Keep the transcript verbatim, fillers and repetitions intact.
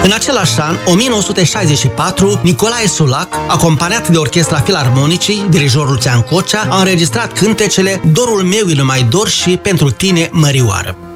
În același an, o mie nouă sute șaizeci și patru, Nicolae Sulac, acompaniat de Orchestra Filarmonicii, dirijorul Lucian Cocea, a înregistrat cântecele Dorul meu e numai dor și Pentru tine, mărioară.